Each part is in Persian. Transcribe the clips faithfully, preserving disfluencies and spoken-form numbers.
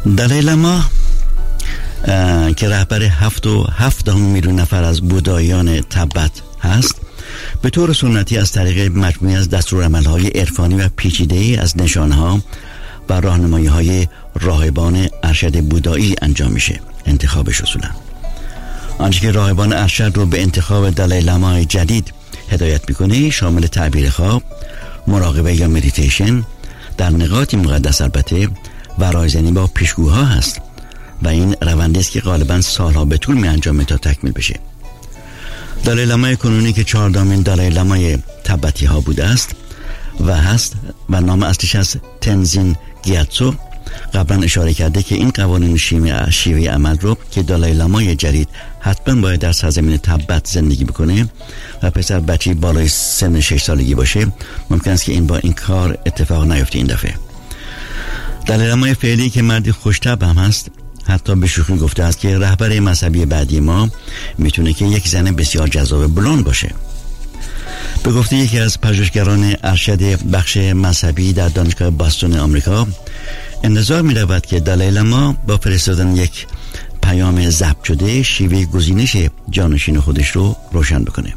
دالای لاما که رهبر هفت و هفت میلیون نفر از بودایان تبت هست، به طور سنتی از طریق مجموعی از دستورالعمل‌های عرفانی و پیچیده‌ای از نشانه‌ها و راهنمایی‌های راهبان ارشد بودایی انجام میشه. انتخابش اصولا آنچه که راهبان ارشد رو به انتخاب دالای لاما جدید هدایت میکنه شامل تعبیر خواب، مراقبه یا مدیتیشن در نقاطی مقدس البته و رایزنی با پیشگوها هست و این روندی است که غالبا سالها به طول می انجامه تا تکمیل بشه. دالای لاما کنونی که چهاردهمین دالای لامای تبتی ها بوده است و هست و نام اصلیش از تنزین گیاتسو، قبلا اشاره کرده که این قوانین شیوه عمل رو که دالای لامای جدید حتما باید در سرزمین تبت زندگی بکنه و پسر بچی بالای سن شش سالگی باشه، ممکن است که این با این کار اتفاق نیفته. این دفعه دالای لامای فعلی که مردی خوش‌طبع هم هست، حتی به شوخی گفته است که رهبر مذهبی بعدی ما میتونه که یک زن بسیار جذاب بلوند باشه. به گفته یکی از پژوهشگران ارشد بخش مذهبی در دانشگاه باستون آمریکا، انتظار می رود که دالای لاما با فرستادن یک پیام ضبط شده شیوه گزینش جانشین خودش رو روشن بکنه.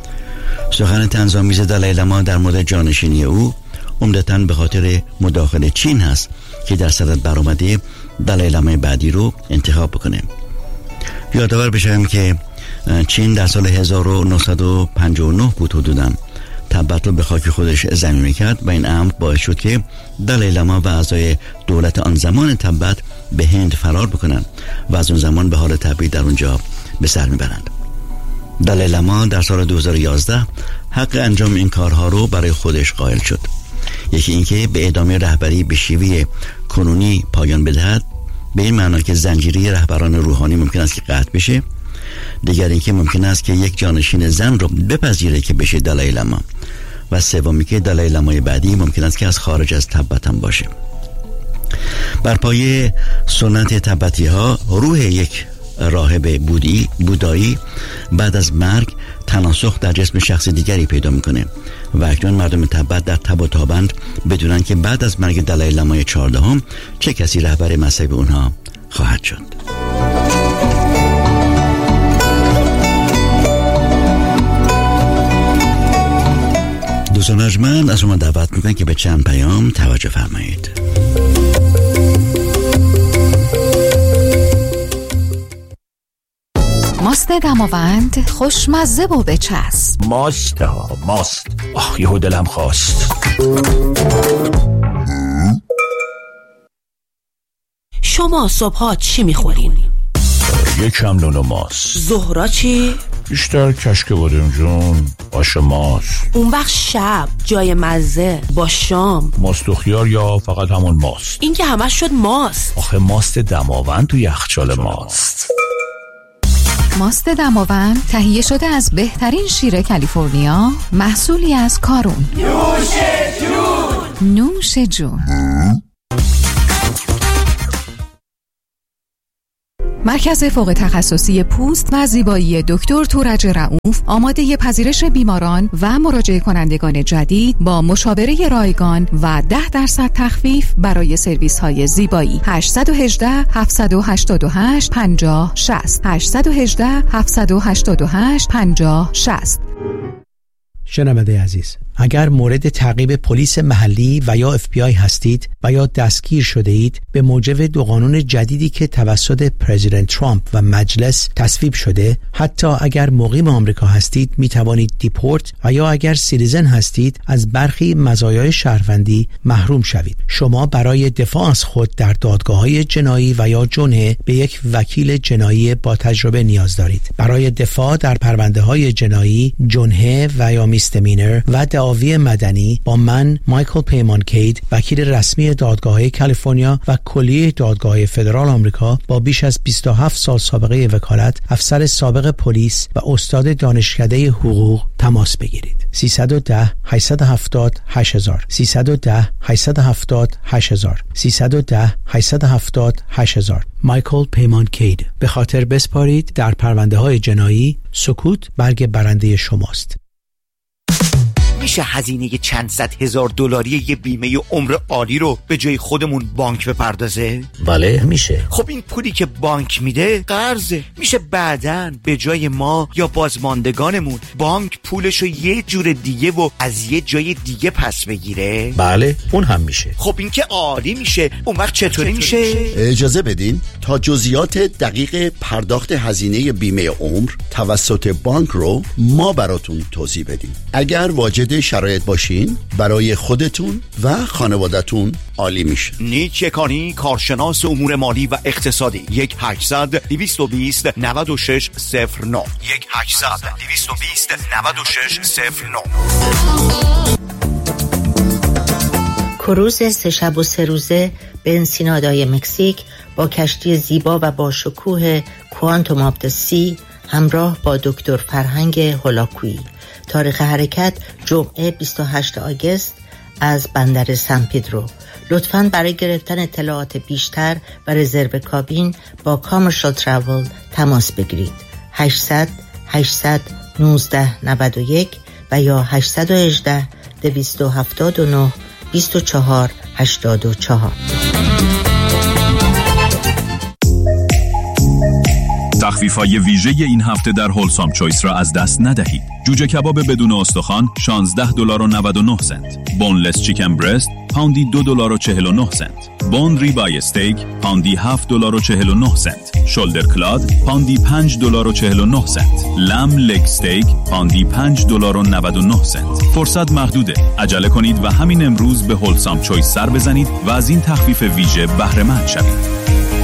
سخن طنزآمیز دالای لاما در مورد جانشینی او عمدتاً به خاطر مداخله چین هست که در صدد برآمده دالای لامای بعدی رو انتخاب بکنه. یادآور بشم که چین در سال هزار و نهصد و پنجاه و نه بود حدوداً تبت رو به خاک خودش ضمیمه کرد و این امر باعث شد که دالای لاما و اعضای دولت آن زمان تبت به هند فرار بکنن و از اون زمان به حال طبیعی در اونجا به سر میبرند. دالای لاما در سال دو هزار و یازده حق انجام این کارها رو برای خودش قائل شد. یکی اینکه به ادامه رهبری به شیوه کنونی پایان بدهد، به این معنا که زنجیره رهبران روحانی ممکن است که قطع بشه. دیگر اینکه ممکن است که یک جانشین زن رو بپذیره که بشه دالای لاما و سومی که دالای لامای بعدی ممکن است که از خارج از تبت هم باشه. بر پایه سنت تبتی ها روح یک راهب بودی بودایی بعد از مرگ تناسخ در جسم شخص دیگری پیدا میکنه و اکنون مردم تبت در تب و تابند بدونن که بعد از مرگ دالای لامای چهاردهم چه کسی رهبر مذهب اونها خواهد شد. دوستان ارجمند، از شما دعوت میکنم که به چند پیام توجه فرمایید. ماست دماوند خوشمزه و بچسب. ماست ها ماست. آخ یهو دلم خواست. شما صبحا چی میخورین؟ یکم نون و ماست. ظهرا چی؟ بیشتر کشک بادم جون آش ماست. اون وقت شب جای مزه با شام ماست و خیار یا فقط همون ماست؟ این که همش شد ماست. آخه ماست دماوند تو یخچال ماست. ماست دماوند تهیه شده از بهترین شیر کالیفرنیا، محصولی از کارون. نوش جون. نوش جون. مرکز فوق تخصصی پوست و زیبایی دکتر تورج رؤوف آماده پذیرش بیماران و مراجعه کنندگان جدید با مشاوره رایگان و ده درصد تخفیف برای سرویس های زیبایی. هشت یک هشت، هفت هشت هشت، پنجاه شصت هشت یک هشت، هفت هشت هشت، پنجاه شصت. شنونده عزیز، اگر مورد تعقیب پلیس محلی و یا اف بی آی هستید و یا دستگیر شده اید به موجب دو قانون جدیدی که توسط پرزیدنت ترامپ و مجلس تصویب شده، حتی اگر مقیم آمریکا هستید می توانید دیپورت و یا اگر سیتیزن هستید از برخی مزایای شهروندی محروم شوید. شما برای دفاع از خود در دادگاه‌های جنایی و یا جنحه به یک وکیل جنایی با تجربه نیاز دارید. برای دفاع در پرونده‌های جنایی، جنحه و یا میستمینر و دعاوی مدنی با من مایکل پیمانکید، وکیل رسمی دادگاه‌های کالیفرنیا و کلیه دادگاه‌های فدرال آمریکا با بیش از بیست و هفت سال سابقه وکالت، افسر سابق پلیس و استاد دانشکده حقوق تماس بگیرید. سیصد و ده، هشتصد و هفتاد، هشت هزار سیصد و ده، هشتصد و هفتاد، هشت هزار سیصد و ده، هشتصد و هفتاد، هشت هزار. مایکل پیمانکید. به خاطر بسپارید در پرونده‌های جنایی، سکوت برگ برنده شماست. میشه هزینه چند صد هزار دلاری یه بیمه عمر عالی رو به جای خودمون بانک بپردازه؟ بله میشه. خب این پولی که بانک میده قرضه، میشه بعداً به جای ما یا بازماندگانمون بانک پولشو یه جور دیگه و از یه جای دیگه پس بگیره؟ بله اون هم میشه. خب این که عالی میشه. اون وقت چطوری میشه؟ اجازه بدین تا جزئیات دقیق پرداخت هزینه بیمه عمر توسط بانک رو ما براتون توضیح بدیم. اگر واجد شرایط باشین برای خودتون و خانوادتون عالی میشه. نیک یکانی، کارشناس امور مالی و اقتصادی. یک هشتصد دویست و بیست نود و شش صفر نه یک هشتصد دویست و بیست نود و شش صفر نه. کروز سه شب و سه روزه به انسینادای مکزیک با کشتی زیبا و با شکوه کوانتوم آف د سی همراه با دکتر فرهنگ هولاکویی. تاریخ حرکت جمعه بیست و هشتم آگوست از بندر سن پدرو. لطفاً برای گرفتن اطلاعات بیشتر و رزرو کابین با کامرشال تراول تماس بگیرید. هشتصد هشتصد نوزده نود و یک و یا هشتصد و هجده دویست و هفتاد و نه بیست و چهار هشتاد و چهار. تخفیف‌های ویژه این هفته در هولسام چویس را از دست ندهید. جوجه کباب بدون استخوان شانزده دلار و نود و نه سنت. بونلس چیکن برست پوندی دو دلار و چهل و نه سنت. بون ریبای استیک پوندی هفت دلار و چهل و نه سنت. شولدر کلاد پوندی پنج دلار و چهل و نه سنت. لم لگ استیک پوندی پنج دلار و نود و نه سنت. فرصت محدوده. عجله کنید و همین امروز به هولسام چویس سر بزنید و از این تخفیف ویژه بهره مند شوید.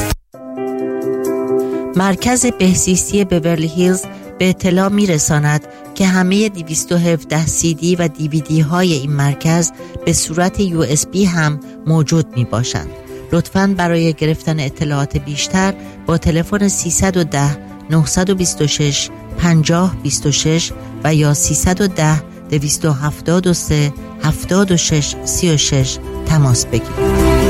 مرکز بهزیستی بیورلی هیلز به اطلاع میرساند که همه دویست و هفده سی دی و دی وی دی های این مرکز به صورت یو اس بی هم موجود می باشند. لطفاً برای گرفتن اطلاعات بیشتر با تلفن سیصد و ده نهصد و بیست و شش پنجاه بیست و شش و یا سیصد و ده دویست و هفتاد و سه هفتاد و شش سی و شش تماس بگیرید.